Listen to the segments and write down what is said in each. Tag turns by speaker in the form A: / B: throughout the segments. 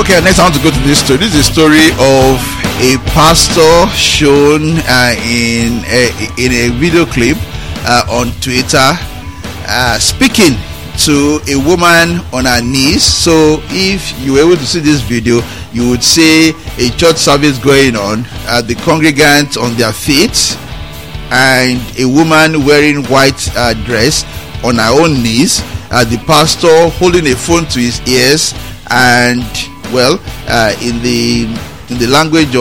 A: Okay, next I want to go to this story. This is a story of a pastor shown in a video clip on Twitter speaking to a woman on her knees. So if you were able to see this video, you would see a church service going on, the congregants on their feet, and a woman wearing white dress on her own knees, the pastor holding a phone to his ears, and in the language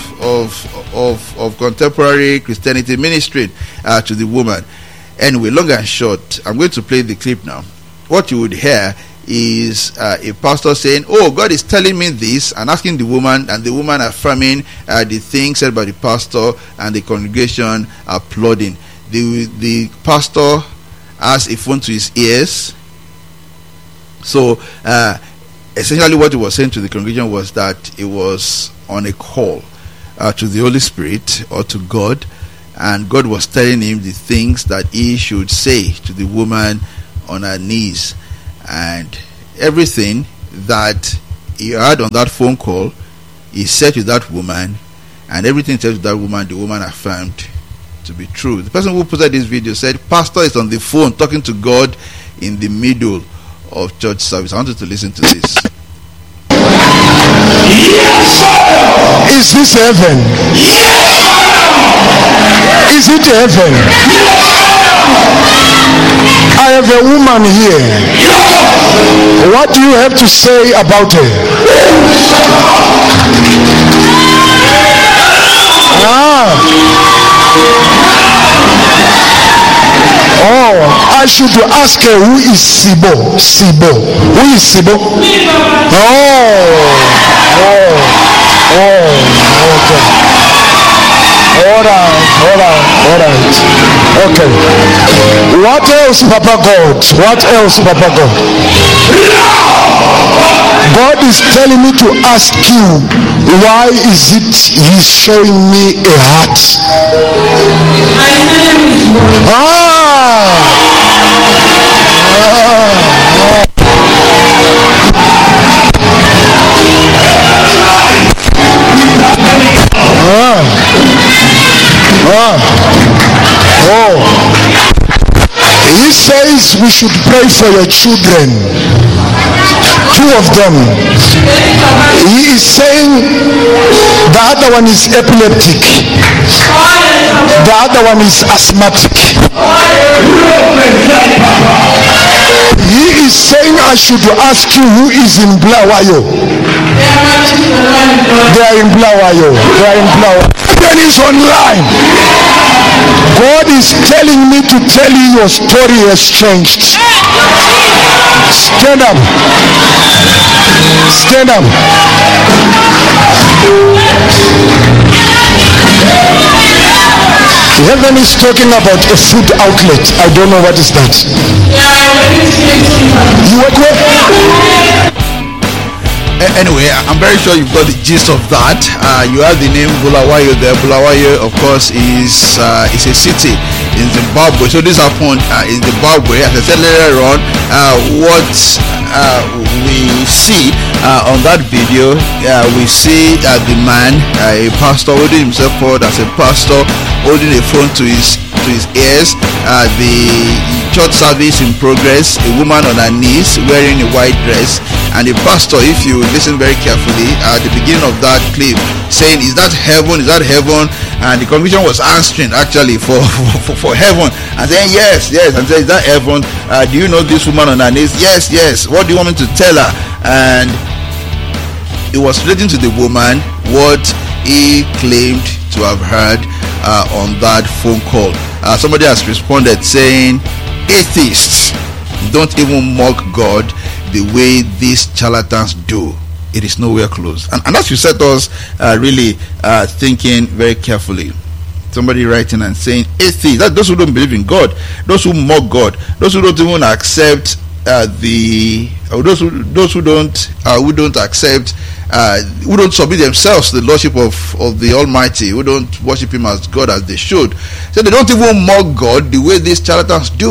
A: of contemporary Christianity, ministering to the woman. Anyway, long and short, I'm going to play the clip now. What you would hear is a pastor saying, "Oh, God is telling me this," and asking the woman, and the woman affirming the things said by the pastor, and the congregation applauding. The pastor has a phone to his ears. So essentially what he was saying to the congregation was that he was on a call to the Holy Spirit or to God, and God was telling him the things that he should say to the woman on her knees. And everything that he heard on that phone call, he said to that woman, and everything said to that woman, the woman affirmed to be true. The person who posted this video said, "Pastor is on the phone talking to God in the middle of church service." I want you to listen to this.
B: Yes, is this heaven? Yes, is it heaven? I have a woman here. What do you have to say about her? I should ask her, who is Sibo? Who is Sibo? Okay. Alright. Okay. What else, Papa God? God is telling me to ask you, why is it he's showing me a heart? He says we should pray for your children. 2 of them. He is saying the other one is epileptic. The other one is asthmatic. He is saying I should ask you, who is in Blawayo? They are in Blawayo. Then is online. God is telling me to tell you your story has changed. Stand up. Heaven is talking about a food outlet. I don't know what is that. You work with?
A: Anyway, I'm very sure you've got the gist of that. You have the name Bulawayo there. Bulawayo, of course, is a city in Zimbabwe. So this happened in Zimbabwe. As I said later on, what we see on that video, we see the man, a pastor, holding himself forward as a pastor, holding a phone to his ears. The church service in progress, a woman on her knees wearing a white dress, and the pastor, if you listen very carefully at the beginning of that clip, saying, "Is that heaven? And the congregation was answering actually for heaven, and saying yes, and saying, "Is that heaven? Do you know this woman on her knees?" Yes. What do you want me to tell her? And it was relating to the woman what he claimed to have heard on that phone call. Somebody has responded saying, "Atheists don't even mock God the way these charlatans do. It is nowhere close." And that should set us really thinking very carefully. Somebody writing and saying, atheists, that those who don't believe in God, those who mock God, those who don't even accept those who don't accept, who don't submit themselves to the lordship of the Almighty, who don't worship Him as God as they should. So they don't even mock God the way these charlatans do.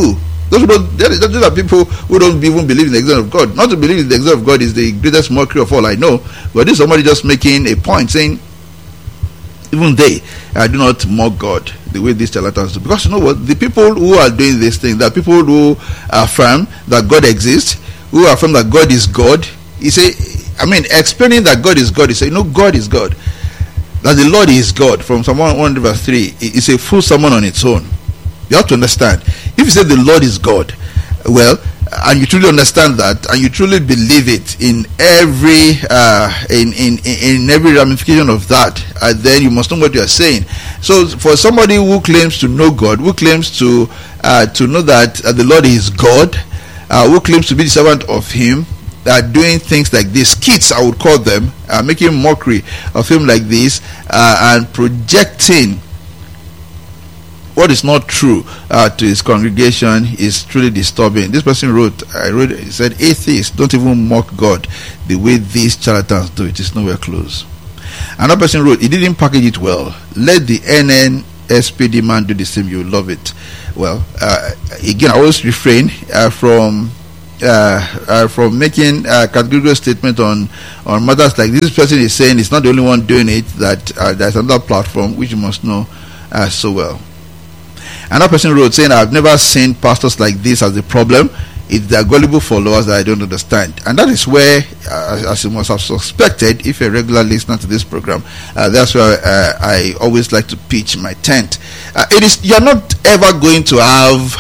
A: Those are people who don't even believe in the existence of God. Not to believe in the existence of God is the greatest mockery of all I know. But this is somebody just making a point, saying, even they do not mock God the way these charlatans do. Because you know what? The people who are doing this thing, there are people who affirm that God exists, who affirm that God is God. Explaining that God is God, he say, no, God is God. That the Lord is God, from Psalm 100 verse 3, it's a full sermon on its own. You have to understand. If you say the Lord is God, well, and you truly understand that, and you truly believe it in every in every ramification of that, then you must know what you are saying. So, for somebody who claims to know God, who claims to know that the Lord is God, who claims to be the servant of Him, doing things like this, skits I would call them, making mockery of Him like this, and projecting what is not true to his congregation is truly disturbing. This person he said, atheists don't even mock God the way these charlatans do. It is nowhere close. Another person wrote, he didn't package it well. Let the NNSPD man do the same, you will love it. Well, again, I always refrain from making a categorical statement on matters like this. Person is saying it's not the only one doing it, that there's another platform which you must know so well. Another person wrote saying, I've never seen pastors like this as a problem. It's their gullible followers that I don't understand. And that is where, as you must have suspected, if you're a regular listener to this program, that's where I always like to pitch my tent. You're not ever going to have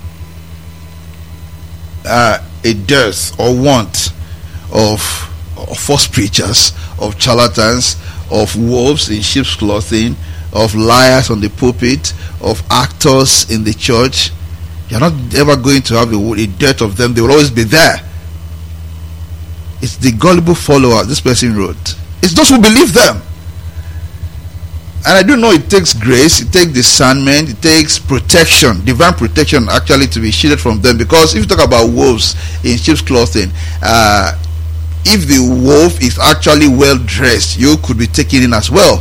A: a dearth or want of false preachers, of charlatans, of wolves in sheep's clothing, of liars on the pulpit, of actors in the church. You're not ever going to have a dearth of them. They will always be there. It's the gullible followers, this person wrote. It's those who believe them. And I do know it takes grace, it takes discernment, it takes protection, divine protection actually, to be shielded from them. Because if you talk about wolves in sheep's clothing, if the wolf is actually well dressed, you could be taken in as well.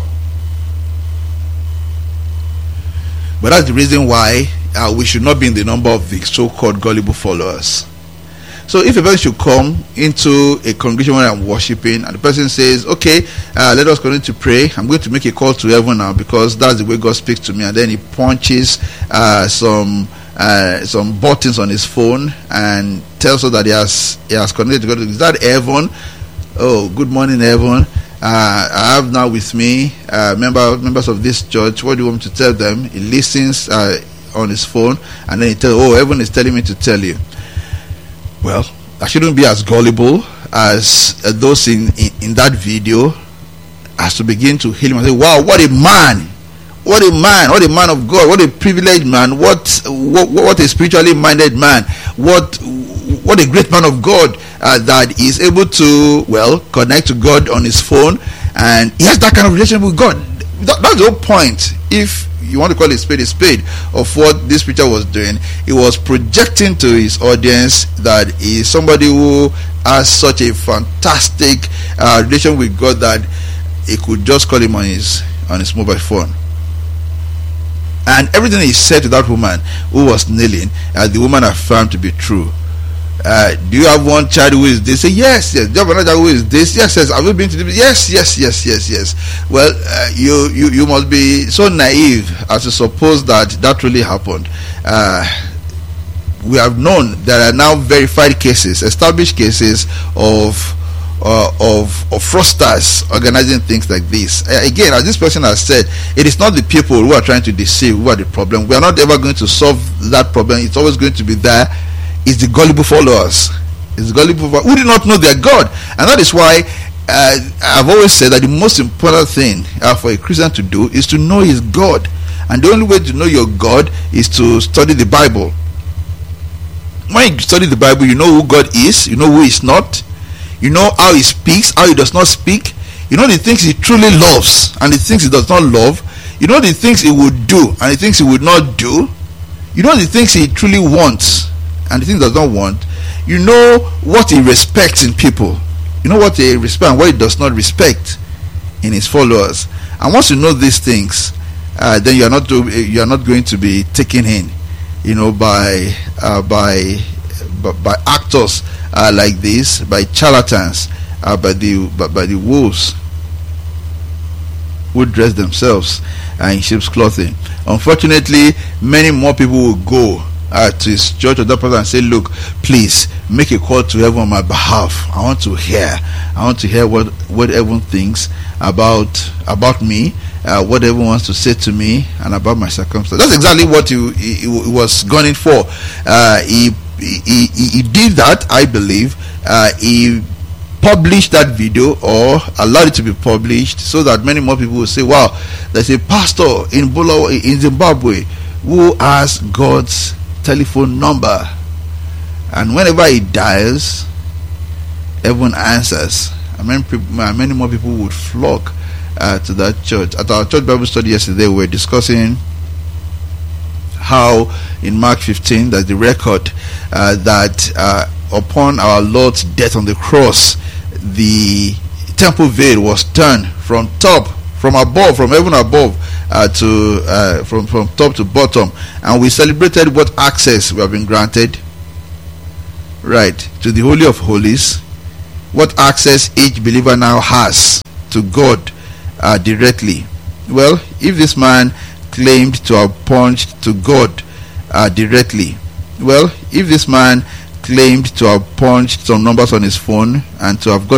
A: But that's the reason why we should not be in the number of the so-called gullible followers. So if a person should come into a congregation where I'm worshiping, and the person says, okay, let us continue to pray, I'm going to make a call to heaven now, because that's the way God speaks to me, and then he punches some buttons on his phone and tells us that he has connected to God. Is that heaven? Oh, good morning, heaven. I have now with me members of this church. What do you want me to tell them? He listens on his phone, and then he tells, oh, heaven is telling me to tell you. Well, I shouldn't be as gullible as those in that video, as to begin to hail him and say, wow, what a man, what a man of God, what a privileged man, what a spiritually minded man, what a great man of God, that is able to, connect to God on his phone, and he has that kind of relationship with God. That's the whole point. If you want to call it a spade of what this preacher was doing, he was projecting to his audience that he is somebody who has such a fantastic relation with God that he could just call him on his mobile phone. And everything he said to that woman who was kneeling, the woman affirmed to be true. Do you have one child who is this? Say yes. Do you have another child who is this? Yes. Have you been to this? Yes. Well, you must be so naive as to suppose that really happened. We have known there are now verified cases, established cases of fraudsters organizing things like this. Again, as this person has said, it is not the people who are trying to deceive who are the problem. We are not ever going to solve that problem. It's always going to be there. It's the gullible followers. It's the gullible followers who do not know their God. And that is why I've always said that the most important thing for a Christian to do is to know his God. And the only way to know your God is to study the Bible. When you study the Bible, you know who God is, you know who He's not, you know how He speaks, how He does not speak, you know the things He truly loves and the things He does not love, you know the things He would do and the things He would not do, you know the things He truly wants and the things He does not want, you know what He respects in people, you know what He respects and what He does not respect in His followers. And once you know these things, then you are not going to be taken in by actors like this, by charlatans, by the wolves who dress themselves in sheep's clothing. Unfortunately, many more people will go to his church or that person and say, look, please make a call to heaven on my behalf. I want to hear what heaven thinks about me, what heaven wants to say to me, and about my circumstance. That's exactly what he was gunning for. He did that, I believe. He published that video, or allowed it to be published, so that many more people will say, wow, there's a pastor in Zimbabwe who has God's telephone number, and whenever he dials, everyone answers. And many more people would flock to that church. At our church Bible study yesterday, we were discussing how in Mark 15 that the record that upon our Lord's death on the cross, the temple veil was turned from heaven above from top to bottom, and we celebrated what access we have been granted, right, to the Holy of Holies, what access each believer now has to God directly. Well, if this man claimed to have punched to God directly, some numbers on his phone and to have got